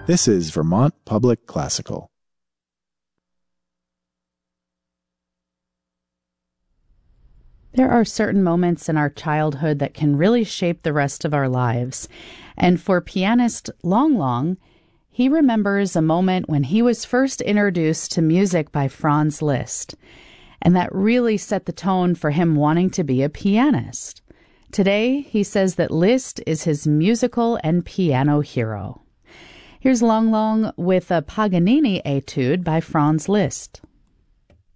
This is Vermont Public Classical. There are certain moments in our childhood that can really shape the rest of our lives. And for pianist Long Long, he remembers a moment when he was first introduced to music by Franz Liszt. And that really set the tone for him wanting to be a pianist. Today, he says that Liszt is his musical and piano hero. Here's Long Long with a Paganini etude by Franz Liszt.